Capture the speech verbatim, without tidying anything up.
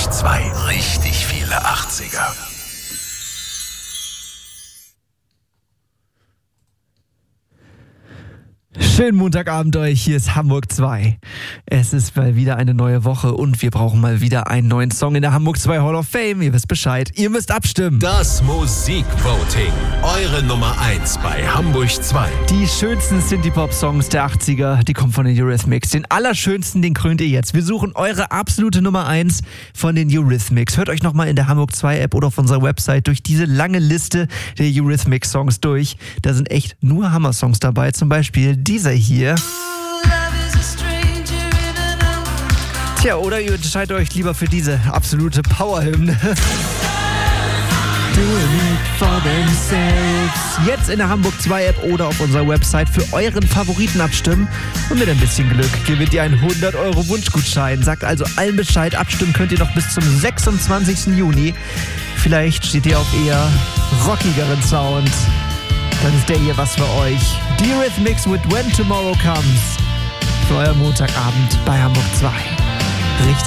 zwei. Richtig viele achtziger. Schönen Montagabend euch, hier ist Hamburg zwei. Es ist mal wieder eine neue Woche und wir brauchen mal wieder einen neuen Song in der Hamburg zwei Hall of Fame. Ihr wisst Bescheid, ihr müsst abstimmen. Das Musikvoting, eure Nummer eins bei Hamburg zwei. Die schönsten Synthie-Pop-Songs der achtziger, die kommen von den Eurythmics. Den allerschönsten, den krönt ihr jetzt. Wir suchen eure absolute Nummer eins von den Eurythmics. Hört euch nochmal in der Hamburg zwei App oder auf unserer Website durch diese lange Liste der Eurythmics-Songs durch. Da sind echt nur Hammer-Songs dabei, zum Beispiel dieser hier. Tja, oder ihr entscheidet euch lieber für diese absolute Powerhymne. Jetzt in der Hamburg zwei App oder auf unserer Website für euren Favoriten abstimmen. Und mit ein bisschen Glück gewinnt ihr einen hundert Euro Wunschgutschein. Sagt also allen Bescheid, abstimmen könnt ihr noch bis zum sechsundzwanzigsten Juni. Vielleicht steht ihr auf eher rockigeren Sound. Dann ist der hier was für euch. Die Eurythmics with When Tomorrow Comes. Für euer Montagabend bei Hamburg zwei. Richtig